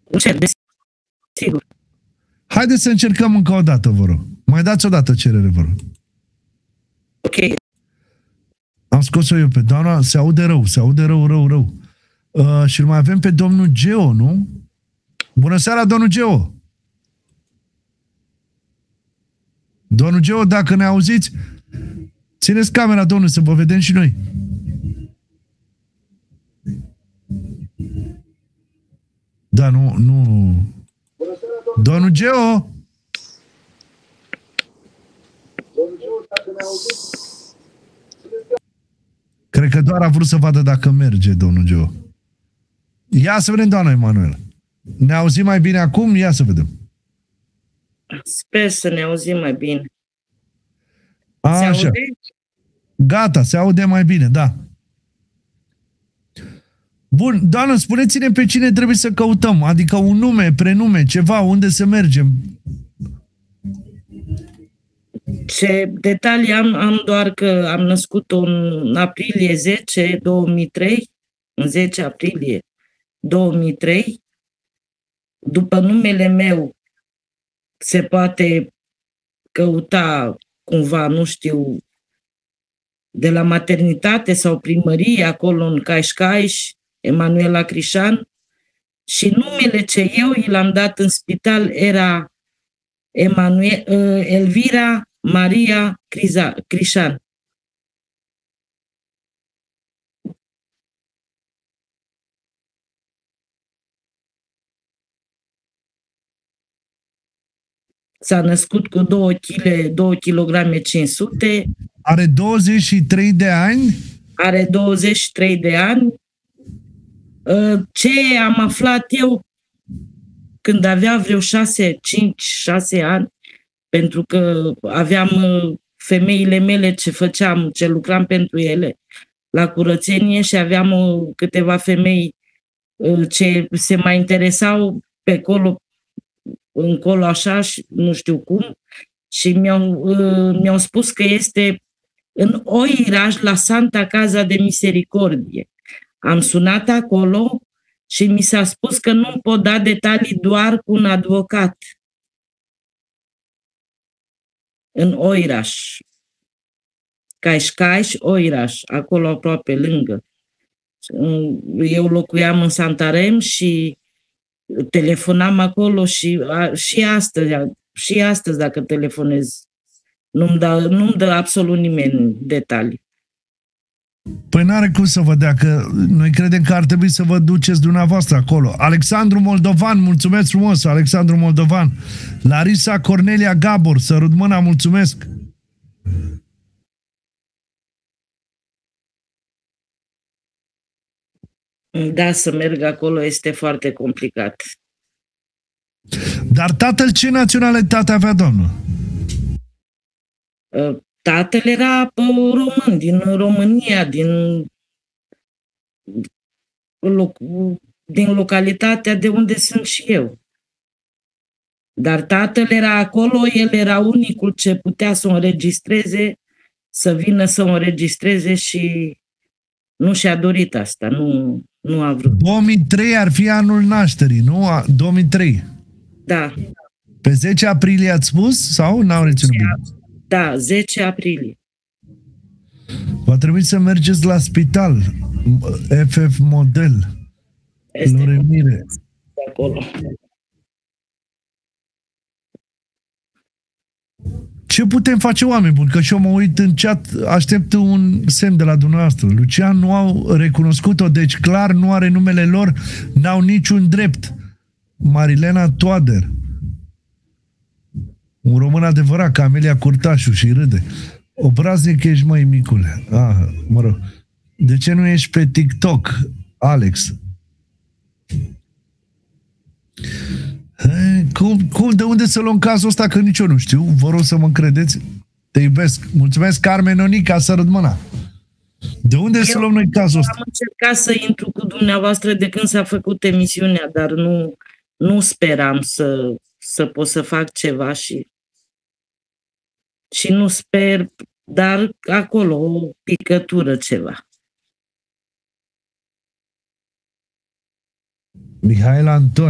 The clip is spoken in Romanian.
Cer, desigur. Haideți să încercăm încă o dată, vă rog. Mai dați o dată cerere, vă rog. Ok. Am scos-o eu pe doamna, se aude rău. Și îl mai avem pe domnul Geo, nu? Bună seara, domnul Geo! Domnul Geo, dacă ne auziți, țineți camera, domnule, să vă vedem și noi. Da, nu... Domnul Geo! Cred că doar a vrut să vadă dacă merge, domnul Geo. Ia să vedem, doamna Emanuela. Ne auzim mai bine acum? Ia să vedem. Sper să ne auzim mai bine. Așa. Se aude? Gata, se aude mai bine, da. Bun, doamnă, spuneți-ne pe cine trebuie să căutăm, adică un nume, prenume, ceva, unde să mergem. Ce detalii am doar că am născut-o în aprilie 10, 2003, în 10 aprilie 2003. După numele meu se poate căuta cumva, nu știu, de la maternitate sau primărie, acolo în Caiș, Emanuela Crișan, și numele ce eu i l-am dat în spital era Elvira Maria Crișan. S-a născut cu 2 kg 500. Are 23 de ani? Are 23 de ani. Ce am aflat eu când avea vreo 5-6 ani, pentru că aveam femeile mele ce lucram pentru ele la curățenie și aveam câteva femei ce se mai interesau pe acolo, încolo așa și nu știu cum, și mi-au spus că este în Oiraș, la Santa Casa de Misericordie. Am sunat acolo și mi s-a spus că nu pot da detalii doar cu un avocat. În Oiraș. Caiș, Oiraș, acolo aproape lângă. Eu locuiam în Santarem și telefonam acolo și astăzi dacă telefonez. Nu-mi dă absolut nimeni detalii. Păi n-are cum să vă dea, că noi credem că ar trebui să vă duceți dumneavoastră acolo. Alexandru Moldovan, mulțumesc frumos, Alexandru Moldovan. Larisa Cornelia Gabor, sărut mâna, mulțumesc. Da, să merg acolo este foarte complicat. Dar tatăl ce naționalitate avea, doamnă? Tatăl era român, din România, din localitatea de unde sunt și eu. Dar tatăl era acolo, el era unicul ce putea să o înregistreze, să vină să o înregistreze și nu și-a dorit asta, nu a vrut. 2003 ar fi anul nașterii, nu? 2003. Da. Pe 10 aprilie ați spus sau n-au reținut bine? Da, 10 aprilie. Va trebui să mergeți la spital. FF Model. Loremire. Acolo. Ce putem face, oameni buni? Că și eu mă uit în chat, aștept un semn de la dumneavoastră. Lucian nu au recunoscut-o, deci clar nu are numele lor, n-au niciun drept. Marilena Toader. Un român adevărat, Camelia Curtașu, și râde. Obraznic ești, măi, micule. Mă rog. De ce nu ești pe TikTok, Alex? De unde să luăm cazul ăsta, că nici eu nu știu? Vă rog să mă credeți. Te iubesc. Mulțumesc, Carmen Onica, sărut mâna. De unde să luăm noi cazul ăsta? Am încercat să intru cu dumneavoastră de când s-a făcut emisiunea, dar nu speram să pot să fac ceva și nu sper, dar acolo o picătură ceva. Mihail Anton.